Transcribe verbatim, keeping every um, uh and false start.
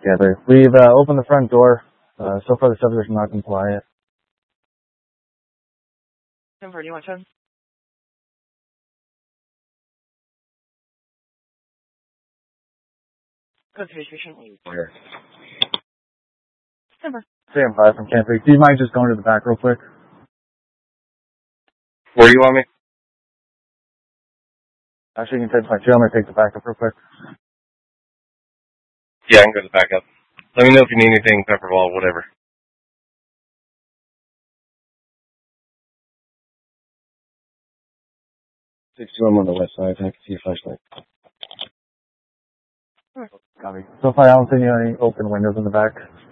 together. We've uh, opened the front door. Uh, so far the subjects are not compliant. Denver, do you want ten? Go to station. Where? Denver. Sam five from Camp Creek. Do you mind just going to the back real quick? Where do you want me? Actually, you can take my trail. I'm going to take the back up real quick. Yeah, I can go to the backup. Let me know if you need anything, Pepperball, whatever. six two, I'm on the west side. I can see your flashlight. Copy. So far, I don't see any open windows in the back.